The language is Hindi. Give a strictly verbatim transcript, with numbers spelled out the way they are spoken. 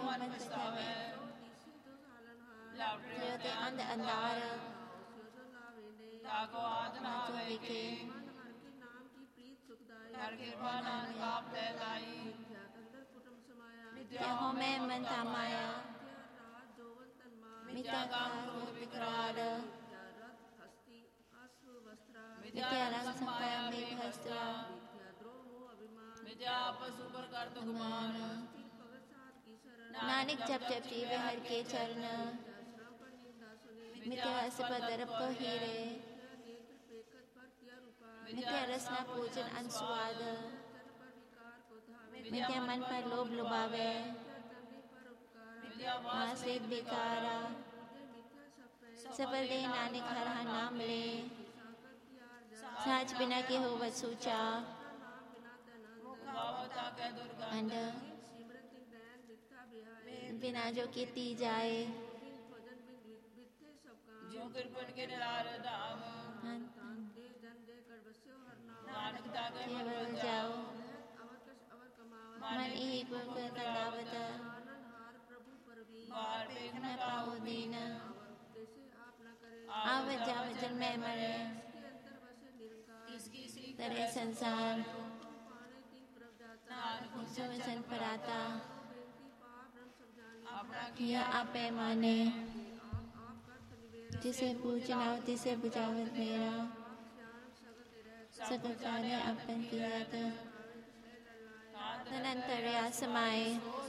मन पछतावे जो ते अंध अंधार ताको आद ना वेखे हर कृपा नानक आप ले लाई मिथ्या हो मैं मन तामाया मिथ्या काम क्रोध विकराल मिथ्या रंग समाया मेघ हस्ता मिथ्या पशु पर कर तो गुमान नानक जप जप जीवे हर के चरण मिथ्या हस पर दर्प को हीरे मिथ्या रसना पूजन अनुस्वाद मिथ्या मन पर लोभ लुभावे आश्रित बेकारा सफल दे नानक हर हर नाम ले साच बिना के हो वह सूचा अंड बिना जो कीती जाए जो कृपण के निरार धाम नानक ताके केवल जाओ मन ही गुण कलावत बार देख न पाओ दीन आवत जावत जन्म मरे तरह संसार सुवसन पराता किया आपे माने जिसे पूजना तिसे बुझावत मेरा सकल कार्य अपन किया तदंतर्या समाये